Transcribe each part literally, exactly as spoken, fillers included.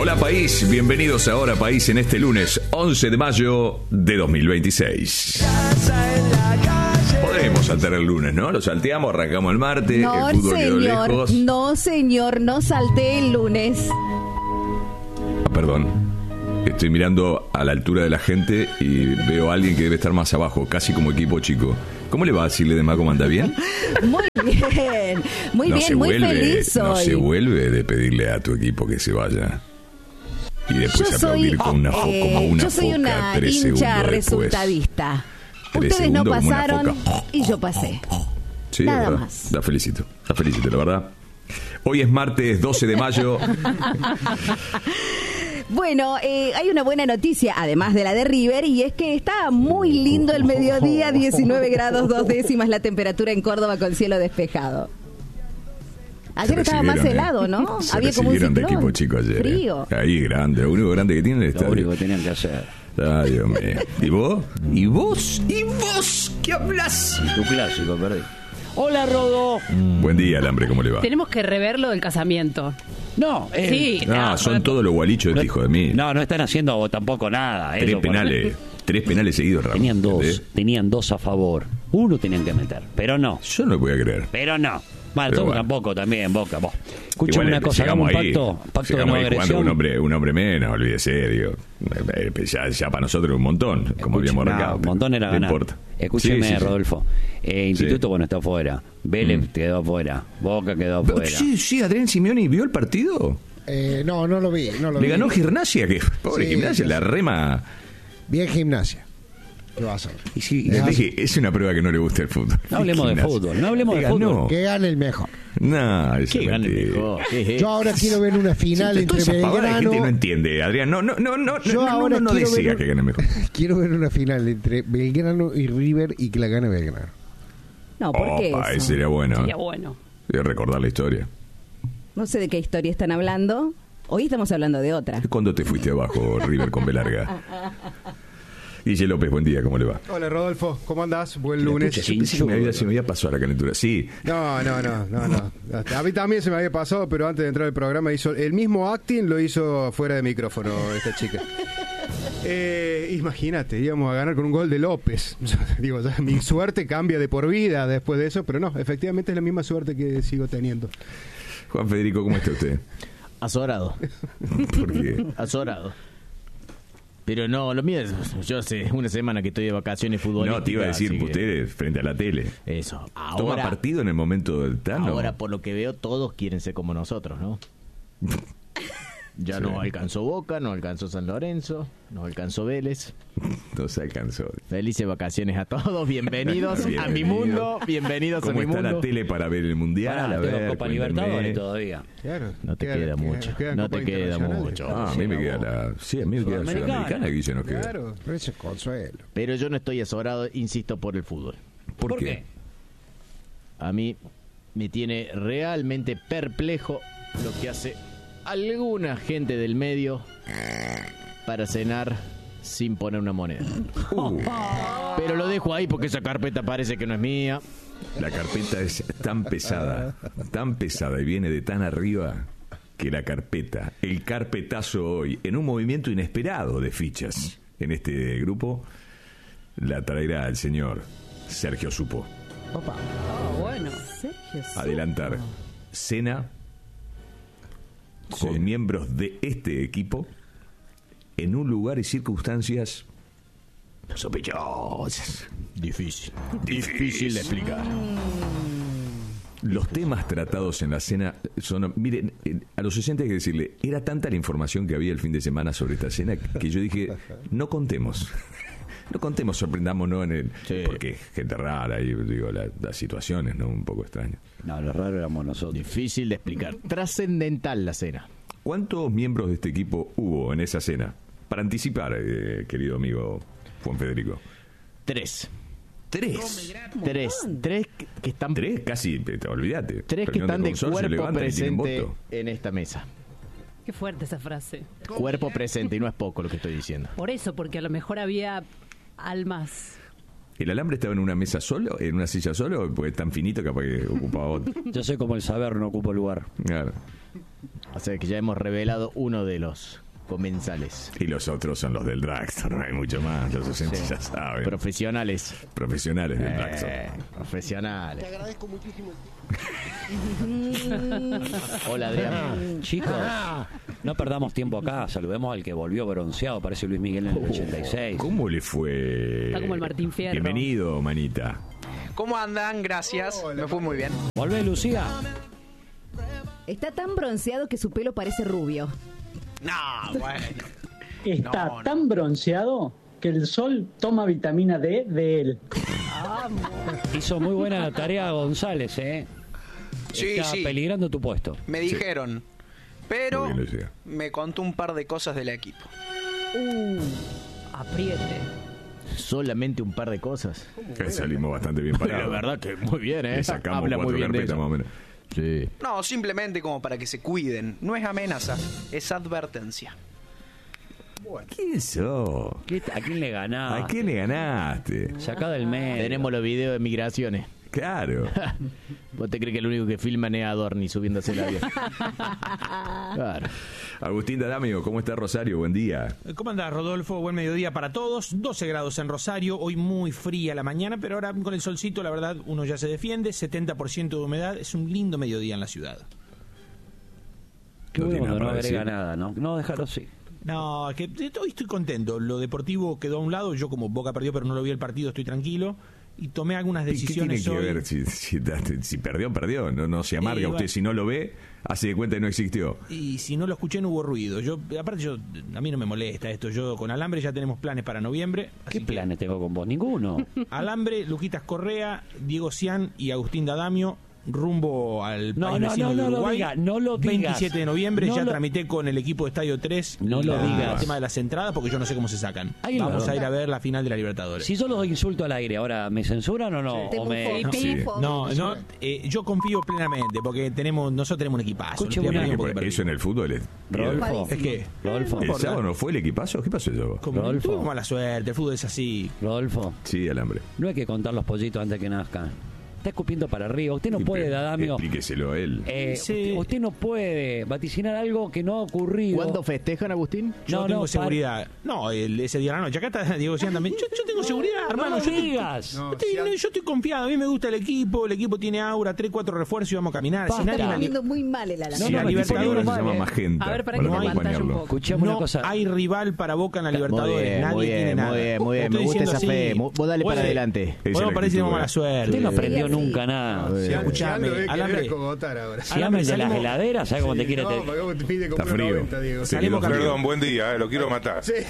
Hola país, bienvenidos a Hora País en este lunes once de mayo de dos mil veintiséis. Podremos saltar el lunes, ¿no? Lo salteamos, arrancamos el martes, no, el fútbol quedó señor, lejos. no señor, no salté el lunes. Ah, perdón, estoy mirando a la altura de la gente y veo a alguien que debe estar más abajo, casi como equipo chico. ¿Cómo le va a decirle de más cómo anda bien? Muy bien, muy no bien, se muy vuelve, feliz hoy. No se vuelve de pedirle a tu equipo que se vaya. Y después yo aplaudir soy, con una fo- eh, como una yo soy foca una tres hincha segundos resultadista. Tres Ustedes no segundos como una pasaron foca. y yo pasé. Sí, Nada verdad. más. La felicito, la felicito, la verdad. Hoy es martes doce de mayo. Bueno, eh, hay una buena noticia, además de la de River, y es que está muy lindo el mediodía, diecinueve grados dos décimas la temperatura en Córdoba con cielo despejado. Ayer Se estaba más recibieron, helado, ¿eh? ¿no? Se Había como un recibieron de ciclón. equipo chico ayer. Frío. ¿eh? Ahí grande, lo único grande que tiene es el Lo estadio. único que tenían que hacer. Ay, Dios mío. ¿Y vos? ¿Y vos? ¿Y vos? ¿Qué hablas? Tu clásico, perdí. Hola, Rodo. Buen día, Alambre, ¿cómo le va? Tenemos que rever lo del casamiento. No, eh, Sí. No, Ah, son bueno. todos los gualichos de este hijo de mí. No, no están haciendo tampoco nada. Tres eso, por- penales. Tres penales seguidos, Ramón. Tenían dos, ¿entendés? tenían dos a favor. Uno tenían que meter, pero no, Yo no lo voy a creer. pero no. Bueno, Pero tú bueno. tampoco también, Boca. Vos. Escúchame Igual, una cosa, hagamos un ahí, pacto, pacto de llegamos no ahí jugando agresión. un hombre, un hombre menos, olvídese, digo. Eh, eh, Ya, ya para nosotros un montón, como habíamos No, arrancado. un montón era no ganar. importa. Escúcheme, Sí, sí, sí. Rodolfo. Eh, Instituto, Sí. bueno, está afuera. Vélez Mm. quedó afuera. Boca quedó Pero, afuera. sí, sí, Adrián Simeone vio el partido. Eh, no, no lo vi. No lo Le vi. ganó Gimnasia, que pobre Sí, Gimnasia, sí, la sí. rema. Bien Gimnasia. ¿Qué va a hacer? Y si- Le Es así. dije, es una prueba que no le gusta el fútbol. No hablemos de Gimnasia. fútbol, no hablemos Le de ganó. fútbol. Que gane el mejor. No, eso ¿Qué es gane mentira. mejor? ¿Qué es eso? Yo ahora quiero ver una final Sí, toda entre esa pavada de gente Belgrano. no entiende, Adrián. No, no, no, no, Yo no, no, ahora no, no quiero decía ver un- que gane mejor. Quiero ver una final entre Belgrano y River y que la gane Belgrano. No, ¿por qué Opa, eso? ese sería bueno. Sería bueno. Voy a recordar la historia. No sé de qué historia están hablando. Hoy estamos hablando de otra. ¿Cuándo te fuiste abajo, River con B larga? Guille López, buen día, ¿cómo le va? Hola Rodolfo, ¿cómo andás? Buen lunes. Yo pensé que me había, se me había pasado la calentura. Sí, No, no, no, no, no. A mí también se me había pasado, pero antes de entrar al programa hizo el mismo acting, lo hizo fuera de micrófono esta chica. Eh, imagínate, íbamos a ganar con un gol de López. Digo, ya, mi suerte cambia de por vida después de eso, pero no, efectivamente es la misma suerte que sigo teniendo. Juan Federico, ¿cómo está usted? Azorado, ¿Por qué? azorado. Pero no, lo mío es, yo hace una semana que estoy de vacaciones futbolísticas. No, te iba a decir, así que usted frente a la tele. Eso. ¿Toma Ahora, partido en el momento del Tano? ahora, por lo que veo, todos quieren ser como nosotros, ¿no? Ya Sí. no alcanzó Boca, no alcanzó San Lorenzo, no alcanzó Vélez. No se alcanzó. Felices vacaciones a todos, bienvenidos a mi Bienvenido. mundo, bienvenidos a ¿Cómo mi está mundo. la tele para ver el Mundial? Pará, a tengo ver, Copa cuénteme. Libertadores todavía. Claro. No te Queda- queda queda- mucho, quedan no Copas te queda internacionales. mucho. Ah, a mí me queda la... Sí, a mí me queda la Sudamericana. Sudamericana, Guille, nos queda. Claro. Pero ese es consuelo. Pero yo no estoy azorado, insisto, por el fútbol. ¿Por, ¿Por qué? qué? A mí me tiene realmente perplejo lo que hace alguna gente del medio para cenar sin poner una moneda. Uh, Pero lo dejo ahí porque esa carpeta parece que no es mía. la carpeta es tan pesada, tan pesada y viene de tan arriba que la carpeta, el carpetazo hoy, en un movimiento inesperado de fichas en este grupo, la traerá el señor Sergio Supo. Opa. Oh, bueno. Sergio, sí. Adelantar cena con miembros de este equipo en un lugar y circunstancias sospechosas. Difícil. Difícil de explicar. Los temas tratados en la cena son... Miren, eh, a los oyentes hay que decirle, era tanta la información que había el fin de semana sobre esta cena que yo dije, no contemos. No contemos, sorprendámonos en el... Sí. Porque gente rara, y digo, la- las situaciones, ¿no? Un poco extrañas. No, lo raro éramos nosotros. Difícil de explicar. Trascendental la cena. ¿Cuántos miembros de este equipo hubo en esa cena? Para anticipar, eh, querido amigo Juan Federico. Tres. Tres. Tres. Tres que- que están... Tres, casi, te olvídate. Tres que Reunión están de consorcio, cuerpo levantan y tienen presente voto. en esta mesa. Qué fuerte esa frase. Cuerpo presente, y no es poco lo que estoy diciendo. Por eso, porque a lo mejor había almas. ¿El alambre estaba en una mesa solo, en una silla solo? Porque es tan finito capaz que ocupaba otro. Yo sé como el saber no ocupo lugar. Claro. O sea que ya hemos revelado uno de los comensales. Y los otros son los del Dragstore, no hay mucho más. Los oyentes Sí. ya saben. Profesionales. Profesionales del Eh, Dragstore. profesionales. Te agradezco muchísimo. Hola, Adrián. Chicos, no perdamos tiempo acá. Saludemos al que volvió bronceado. Parece Luis Miguel en el ochenta y seis. ¿Cómo le fue? Está como el Martín Fierro. Bienvenido, manita. ¿Cómo andan? Gracias. Me fue muy bien. Volvé, Lucía. Está tan bronceado que su pelo parece rubio. No, bueno. Está No, no. tan bronceado que el sol toma vitamina D de él. Hizo muy buena la tarea González, ¿eh? Sí, Está sí. peligrando tu puesto. Me dijeron. Pero Muy bien, Lucía. me contó un par de cosas del equipo. Apriete. Solamente un par de cosas. Que salimos bastante bien Pero parados. la verdad que muy bien, ¿eh? Le sacamos Habla muy cuatro bien de carpetas eso. más o menos. Sí. No, simplemente como para que se cuiden. No es amenaza, es advertencia. ¿Quién sos? ¿Qué- ¿A quién le ganás? ¿A quién le ganaste? Sacá del medio. Tenemos los videos de migraciones. Claro. ¿Vos te crees que el único que filman es Adorni subiéndose el avión? Claro. Agustín D'Adamio, ¿cómo está Rosario? Buen día. ¿Cómo andás, Rodolfo? Buen mediodía para todos. doce grados en Rosario, hoy muy fría la mañana, pero ahora con el solcito, la verdad, uno ya se defiende. setenta por ciento de humedad, es un lindo mediodía en la ciudad. Qué No bueno tiene cuando no nada para agrega decir. nada, ¿no? No, déjalo así. No, es que hoy estoy contento. Lo deportivo quedó a un lado. Yo, como Boca perdió, pero no lo vi el partido, estoy tranquilo. Y tomé algunas ¿Y ¿Qué tiene decisiones que hoy. ver? Si, si, si perdió, perdió. No, no se amarga Y, usted bueno. si no lo ve, hace de cuenta que no existió. Y si no lo escuché, no hubo ruido. Yo, aparte, yo a mí no me molesta esto. Yo con Alambre ya tenemos planes para noviembre. ¿Qué así que planes tengo con vos? Ninguno. Alambre, Luquitas Correa, Diego Cian y Agustín D'Adamio rumbo al No, país no, vecino no, de no lo Uruguay. diga, no lo digas. veintisiete de noviembre, No ya lo- tramité con el equipo de Estadio tres No lo la- digas. el tema de las entradas porque yo no sé cómo se sacan. Ahí lo Vamos va. a ir a ver la final de la Libertadores. Si yo los insulto al aire, ahora, ¿me censuran o no? Te ¿O me... bufo, Sí. bufo. No, no, eh, yo confío plenamente porque tenemos nosotros tenemos un equipazo. Escuche, no estoy una- hablando Porque porque eso en el fútbol es... Rodolfo. Es que Rodolfo. ¿El sábado no fue el equipazo? ¿Qué pasó yo? como Rodolfo. tuvimos mala suerte, el fútbol es así. Rodolfo, Sí, Alambre. no hay que contar los pollitos antes que nazcan. Está escupiendo para arriba. Usted no Y puede, pre- D'Adamio. Explíqueselo a él. Eh, Sí. usted, usted no puede vaticinar algo que no ha ocurrido. ¿Cuándo festejan, Agustín? Yo No, tengo no, seguridad. No, el- ese día de la noche. Acá está Diego Cian también. Yo, yo tengo seguridad, No hermano. lo yo te- digas. No, Yo estoy, si a- yo estoy confiado, a mí me gusta el equipo, el equipo tiene aura, tres, cuatro refuerzos y vamos a caminar. Basta. Si nadie Está la li- poniendo muy mal el No, alambre. Si no, la me estoy Libertadores poniendo se llama mal, eh. Magenta. A ver, para para que no me hay- pantalla un acompañarlo. poco. Escuchame una no cosa. hay rival para Boca en la Libertadores. Muy bien, nadie muy tiene bien, nada. muy bien, muy bien. Estoy Me gusta diciendo esa fe. así. Mu- vos dale para Puede- adelante. Esa es Podemos la parecer que actitud, tenemos mala eh. suerte. Usted no aprendió Sí, nunca sí. nada. Si escuchame, escuchame, lo ve querer Alambre. acogotar ahora. Si llama el de las salimos- heladeras, ¿sabe cómo te quiere? No, te- porque vos te pide como Está uno frío. noventa, Diego. Se Salimos quedó frío. Perdón, buen día, eh, lo quiero matar. Sí.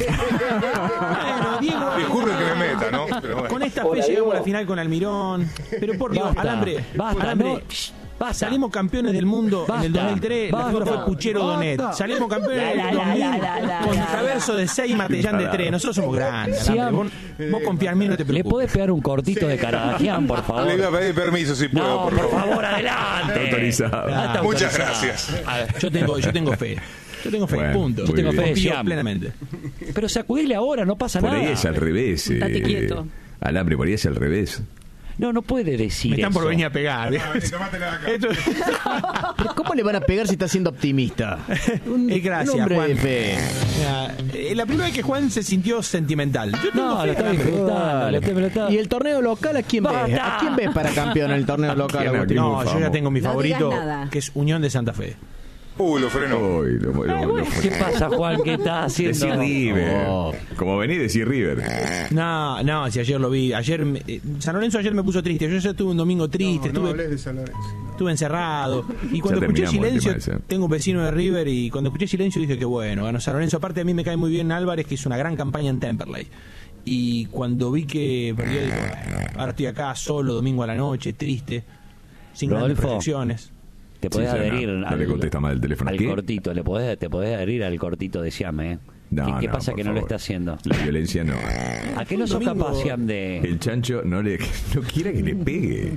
Bueno, Diego, Disculpe que me meta, ¿no? Pero bueno. con esta fe llegamos a la final con Almirón. Pero por Dios, Basta, Alambre, basta, Alambre, no, shh, basta. salimos campeones del mundo en el Basta, dos mil tres. La basta, figura fue Puchero basta. Donet. Salimos campeones en La, el la, la, la, la, dos mil la, con la. Traverso de seis y Martellán de tres. Nosotros somos grandes. Sí, Alambre. Vos, vos confía en mí, no te ¿Le preocupes. podés pegar un cortito de Caradagian, por favor? Le iba a pedir permiso si puedo, No, por por favor. favor, adelante. Autorizado. Ah, está Muchas autorizado. gracias. A ver, yo tengo, yo tengo fe. Yo tengo fe, Bueno, punto. muy Yo tengo bien. fe de Confío Siam. plenamente. Pero sacudile ahora, no pasa Por nada. ahí es al revés. Estate eh, quieto. Alambre, por ahí es al revés. No, no puede decir Me están eso. por venir a pegar. Esto- Pero ¿cómo le van a pegar si está siendo optimista? Un, Eh, gracias, un hombre Juan. de fe. Mira, eh, la primera vez que Juan se sintió sentimental. Yo tengo No, fe, lo está Alambre. disfrutando. lo está- lo está- ¿Y el torneo local a quién ves? ¡Basta! ¿A quién ves para campeón en el torneo local, ¿Quién, a Agustín? quién? No, yo ya tengo mi No favorito, digas nada. que es Unión de Santa Fe. Uy, lo frenó. Uy, lo, lo- lo- lo- ¿Qué pasa, Juan? ¿Qué estás haciendo? Decir River. Oh. Como venís, decir River. No, no, si ayer lo vi. Ayer me- eh, San Lorenzo ayer me puso triste. Yo ya tuve un domingo triste, No, no estuve, hables de San Lorenzo. estuve encerrado. Y cuando Ya escuché terminamos el silencio, tema ese. tengo un vecino de River y cuando escuché silencio dije que bueno, ganó San Lorenzo. Aparte a mí me cae muy bien Álvarez, que hizo una gran campaña en Temperley. Y cuando vi que perdió, digo, bueno, ahora estoy acá solo, domingo a la noche, triste, sin grandes Rodolfo. proyecciones. Te podés Sí, sí, adherir no, no al, le contesta mal el teléfono. al ¿Qué? cortito, le podés, te podés adherir al cortito de Siam, ¿eh? No, ¿Qué, qué no, pasa por que no lo favor. está haciendo? La violencia no. ¿A qué no sos Domingo- capaz, Siam, de...? El chancho no le no quiere que le pegue.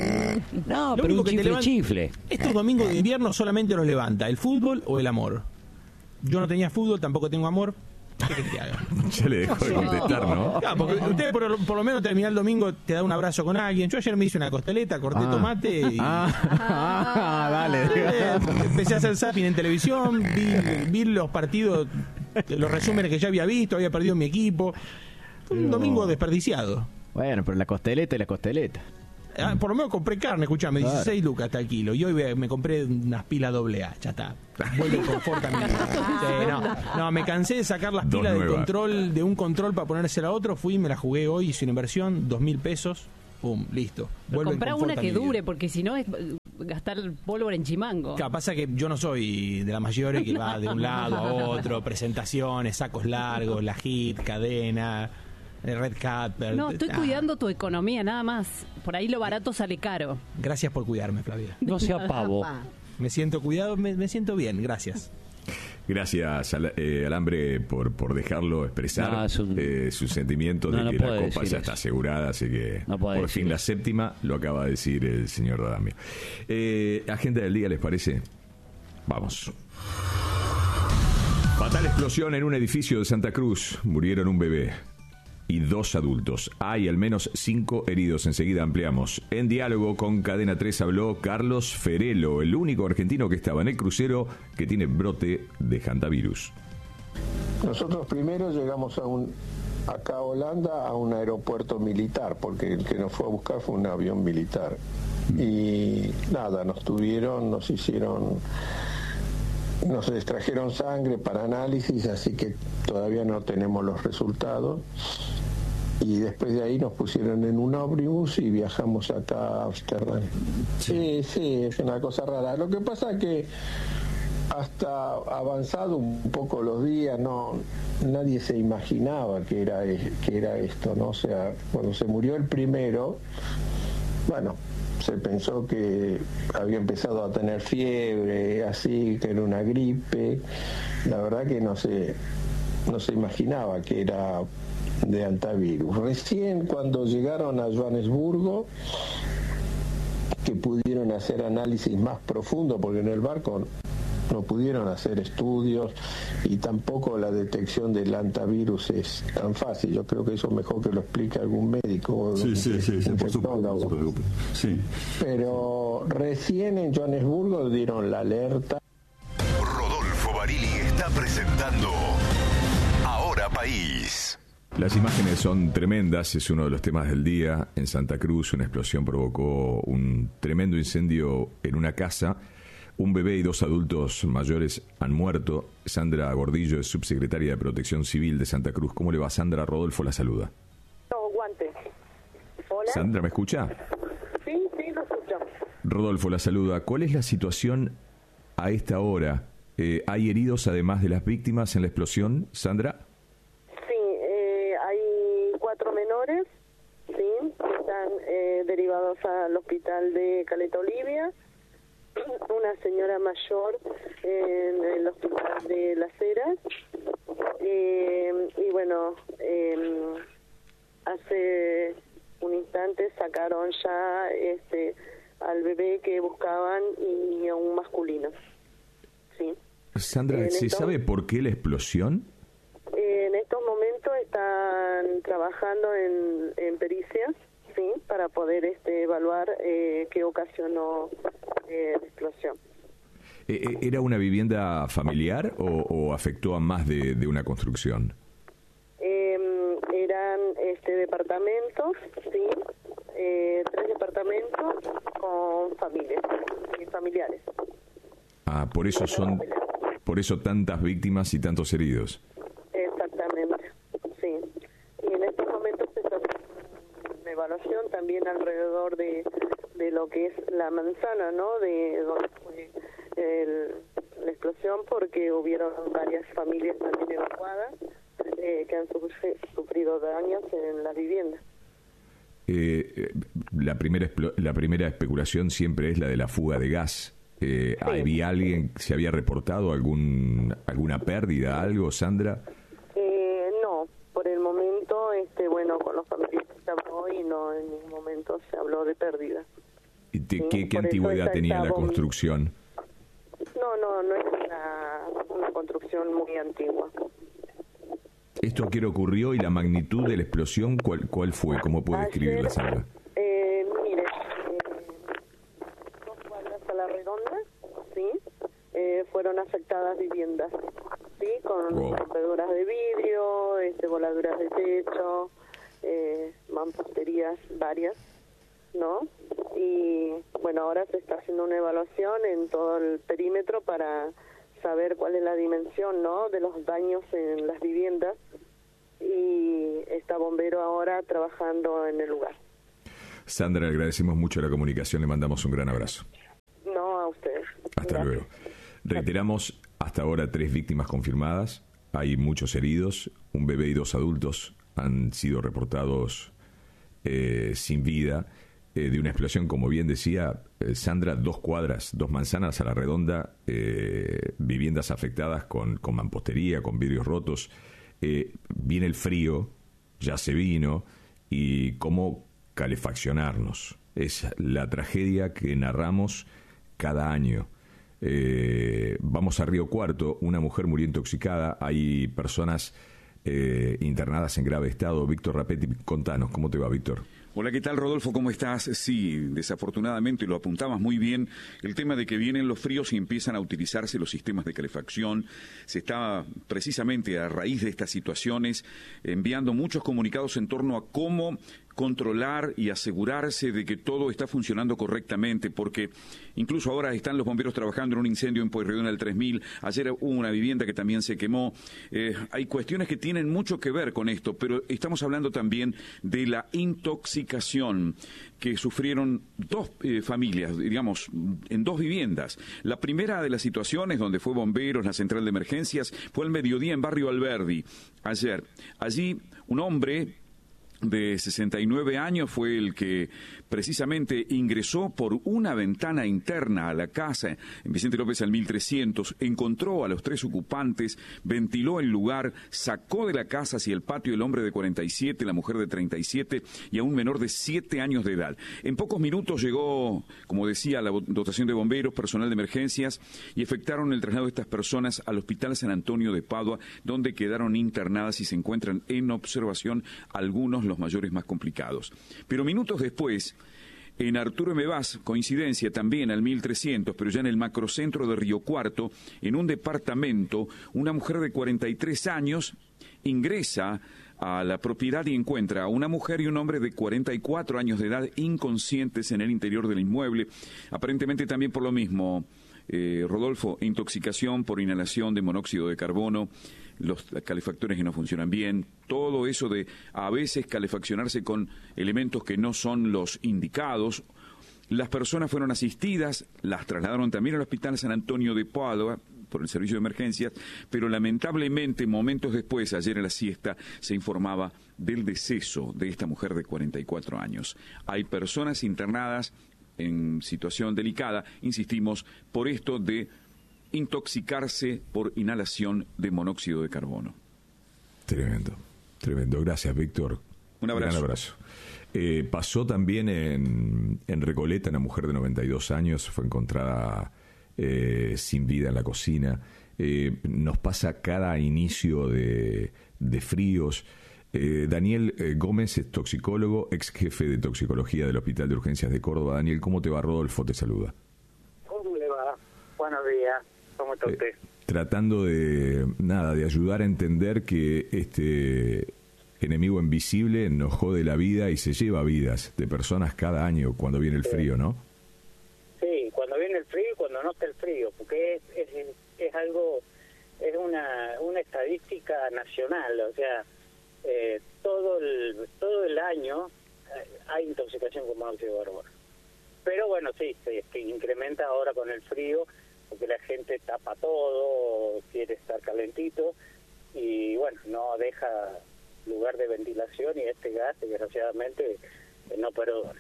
No, Lo pero único un que te chifle, levanta- chifle. Estos domingos de invierno solamente los levanta el fútbol o el amor. Yo no tenía fútbol, tampoco tengo amor. ¿Qué querés que haga? Ya le dejó de contestar, ¿no? Claro, porque usted por, por lo menos termina el domingo, te da un abrazo con alguien. Yo ayer me hice una costeleta, corté Ah. tomate y... Ah, ah, dale. Eh, empecé a hacer zapping en televisión, vi, vi los partidos, los resúmenes que ya había visto, había perdido mi equipo. Fue un Pero- domingo desperdiciado. Bueno, pero la costeleta y la costeleta. Ah, por lo menos compré carne, escuchame, Claro. dieciséis lucas hasta el kilo. Y hoy me- me compré unas pilas doble A, ya está. Vuelve el confort a mi vida. Sí, no, no, me cansé de sacar las Dos pilas de nuevas. control, de un control para ponérsela a otro. Fui, me la jugué hoy, hice una inversión, dos mil pesos. Pum, listo. Vuelve el Comprá confort una a que mi vida. dure, porque si no es eh, gastar pólvora en chimango. Claro, pasa que yo no soy de la mayor que va de un lado a otro, presentaciones, sacos largos, la hit, cadena, el red cat. No, estoy ah, cuidando tu economía, nada más. Por ahí lo barato sale caro. Gracias por cuidarme, Flavia. No sea pavo. Me siento cuidado, me, me siento bien, gracias. Gracias, Al- eh, Alambre, por, por dejarlo expresar No, es un- eh, sus sentimientos No, de no que la puede Copa decir ya eso. está asegurada, así que No puede por decir fin la eso. séptima lo acaba de decir el señor Radamio. Eh, agenda del día, ¿les parece? Vamos. Fatal explosión en un edificio de Santa Cruz. Murieron un bebé y dos adultos. Hay al menos cinco heridos. Enseguida ampliamos. En diálogo con Cadena tres habló Carlos Ferelo, el único argentino que estaba en el crucero que tiene brote de hantavirus. Nosotros primero llegamos a un acá a Holanda a un aeropuerto militar, porque el que nos fue a buscar fue un avión militar. Y nada, nos tuvieron, nos hicieron, nos extrajeron sangre para análisis, así que todavía no tenemos los resultados. Y después de ahí nos pusieron en un ómnibus y viajamos acá a Ámsterdam. Sí, sí, es una cosa rara. Lo que pasa es que hasta avanzado un poco los días, no, nadie se imaginaba que era, que era esto, ¿no? O sea, cuando se murió el primero, bueno, se pensó que había empezado a tener fiebre, así, que era una gripe. La verdad que no se, no se imaginaba que era de hantavirus. Recién cuando llegaron a Johannesburgo, que pudieron hacer análisis más profundos, porque en el barco no pudieron hacer estudios y tampoco la detección del hantavirus es tan fácil. Yo creo que eso mejor que lo explique algún médico. Sí, sí, sí, sí, por supuesto, infectólogo. no se preocupe. Sí. Pero recién en Johannesburgo dieron la alerta. Rodolfo Barili está presentando Ahora País. Las imágenes son tremendas, es uno de los temas del día. En Santa Cruz una explosión provocó un tremendo incendio en una casa. Un bebé y dos adultos mayores han muerto. Sandra Gordillo es subsecretaria de Protección Civil de Santa Cruz. ¿Cómo le va, Sandra? Rodolfo la saluda. No, guante. Hola. Sandra, ¿me escucha? Sí, sí, lo escucho. Rodolfo la saluda. ¿Cuál es la situación a esta hora? Eh, ¿Hay heridos además de las víctimas en la explosión, Sandra? Sí, eh, hay cuatro menores, sí, que están eh, derivados al hospital de Caleta Olivia. Una señora mayor en el hospital de Las Heras. Eh, y bueno, eh, hace un instante sacaron ya este al bebé que buscaban y a un masculino. Sí. Sandra, En ¿se esto- sabe por qué la explosión? Eh, en estos momentos están trabajando en, en pericias, sí, para poder este evaluar eh, qué ocasionó eh, la explosión. Eh, eh, ¿Era una vivienda familiar o, o afectó a más de, de una construcción? Eh, eran este departamentos, sí, eh, tres departamentos con familias y familiares. Ah, por eso son, por eso tantas víctimas y tantos heridos. Exactamente, sí. Y en estos momentos se está haciendo una evaluación también alrededor de, de lo que es la manzana, ¿no? De donde fue el- la explosión, porque hubieron varias familias también evacuadas eh, que han sufri- sufrido daños en las viviendas. Eh, eh, la primera explo- la primera especulación siempre es la de la fuga de gas. Eh, ¿Había alguien, se había reportado algún alguna pérdida, algo, Sandra? Eh, no, por el momento, este, bueno, con los familiares se habló y no en ningún momento se habló de pérdida. ¿Y te- Sí, ¿Qué, qué por eso antigüedad esa tenía la está bom- construcción? No, no, no es una, una construcción muy antigua. ¿Esto a qué hora ocurrió y la magnitud de la explosión cuál, cuál fue? ¿Cómo puede describirla, Sandra? Eh, mire, eh, dos cuadras a la redonda, ¿sí? Eh, fueron afectadas viviendas, ¿sí? Con Wow. rompeduras de vidrio, este, voladuras de techo, eh, mamposterías varias, ¿no? Y bueno, ahora se está haciendo una evaluación en todo el perímetro para saber cuál es la dimensión, ¿no?, de los daños en las viviendas, y está bombero ahora trabajando en el lugar. Sandra, le agradecemos mucho la comunicación, le mandamos un gran abrazo. No, a ustedes. Hasta Gracias. luego. Reiteramos, hasta ahora tres víctimas confirmadas, hay muchos heridos, un bebé y dos adultos han sido reportados eh, sin vida, eh, de una explosión, como bien decía eh, Sandra, dos cuadras, dos manzanas a la redonda, eh, viviendas afectadas con, con mampostería, con vidrios rotos. Eh, viene el frío, ya se vino, y cómo calefaccionarnos. Es la tragedia que narramos cada año. Eh, vamos a Río Cuarto, una mujer murió intoxicada, hay personas eh, internadas en grave estado. Víctor Rapetti, contanos, ¿cómo te va, Víctor? Hola, ¿qué tal, Rodolfo? ¿Cómo estás? Sí, desafortunadamente lo apuntabas muy bien, el tema de que vienen los fríos y empiezan a utilizarse los sistemas de calefacción. Se está precisamente a raíz de estas situaciones enviando muchos comunicados en torno a cómo controlar y asegurarse de que todo está funcionando correctamente, porque incluso ahora están los bomberos trabajando en un incendio en Pueyrredón del tres mil, ayer hubo una vivienda que también se quemó. Eh, hay cuestiones que tienen mucho que ver con esto, pero estamos hablando también de la intoxicación que sufrieron dos eh, familias, digamos, en dos viviendas. La primera de las situaciones donde fue bomberos, la central de emergencias, fue al mediodía en Barrio Alberdi, ayer. Allí un hombre de sesenta y nueve años fue el que precisamente ingresó por una ventana interna a la casa en Vicente López al mil trescientos, encontró a los tres ocupantes, ventiló el lugar, sacó de la casa hacia el patio el hombre de cuarenta y siete, la mujer de treinta y siete y a un menor de siete años de edad. En pocos minutos llegó, como decía, la dotación de bomberos, personal de emergencias, y efectuaron el traslado de estas personas al Hospital San Antonio de Padua, donde quedaron internadas y se encuentran en observación algunos los mayores más complicados. Pero minutos después, en Arturo M. Vaz, coincidencia también al mil trescientos, pero ya en el macrocentro de Río Cuarto, en un departamento, una mujer de cuarenta y tres años ingresa a la propiedad y encuentra a una mujer y un hombre de cuarenta y cuatro años de edad inconscientes en el interior del inmueble, aparentemente también por lo mismo, eh, Rodolfo, intoxicación por inhalación de monóxido de carbono, los calefactores que no funcionan bien, todo eso de a veces calefaccionarse con elementos que no son los indicados. Las personas fueron asistidas, las trasladaron también al Hospital San Antonio de Padua por el servicio de emergencias, pero lamentablemente momentos después, ayer en la siesta, se informaba del deceso de esta mujer de cuarenta y cuatro años. Hay personas internadas en situación delicada, insistimos, por esto de intoxicarse por inhalación de monóxido de carbono. Tremendo, tremendo. Gracias, Víctor. Un abrazo. Gran abrazo. Eh, pasó también en, en Recoleta, una mujer de noventa y dos años, fue encontrada eh, sin vida en la cocina. Eh, nos pasa cada inicio de, de fríos. Eh, Daniel eh, Gómez es toxicólogo, ex jefe de toxicología del Hospital de Urgencias de Córdoba. Daniel, ¿cómo te va? Rodolfo te saluda. ¿Cómo le va? Buenos días. ¿Cómo está usted? Eh, tratando de, nada, de ayudar a entender que este enemigo invisible nos jode la vida y se lleva vidas de personas cada año cuando viene el frío, ¿no? Sí, cuando viene el frío y cuando no está el frío, porque es, es, es algo, es una, una estadística nacional, o sea, eh, todo el todo el año hay intoxicación con monóxido de carbono. Pero bueno, sí, se sí, incrementa ahora con el frío, porque la gente tapa todo, quiere estar calentito, y bueno, no deja lugar de ventilación, y este gas, desgraciadamente, eh, no perdona.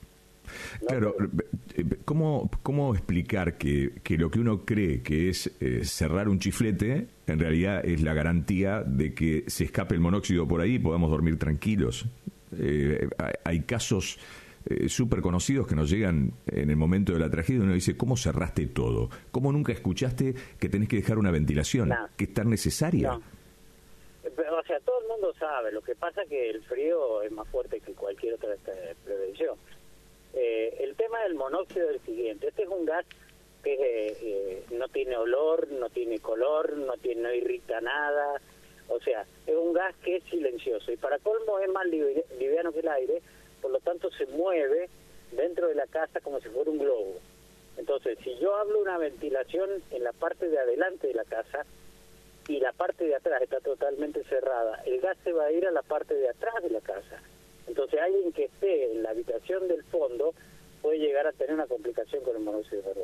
No claro, perdona. ¿cómo, cómo explicar que, que lo que uno cree que es eh, cerrar un chiflete, en realidad es la garantía de que se escape el monóxido por ahí y podamos dormir tranquilos? Eh, hay, hay casos eh, súper conocidos que nos llegan en el momento de la tragedia, y uno dice, ¿cómo cerraste todo? ¿Cómo nunca escuchaste que tenés que dejar una ventilación? No. ¿Que es tan necesaria? No. o sea, todo el mundo sabe. Lo que pasa que el frío es más fuerte que cualquier otra eh, prevención. Eh, el tema del monóxido es el siguiente. Este es un gas que eh, eh, no tiene olor, no tiene color, no tiene, no irrita nada. O sea, es un gas que es silencioso. Y para colmo es más livi- liviano que el aire, por lo tanto se mueve dentro de la casa como si fuera un globo. Entonces, si yo hablo una ventilación en la parte de adelante de la casa y la parte de atrás está totalmente cerrada, el gas se va a ir a la parte de atrás de la casa. Entonces, alguien que esté en la habitación del fondo puede llegar a tener una complicación con el monóxido de carbono.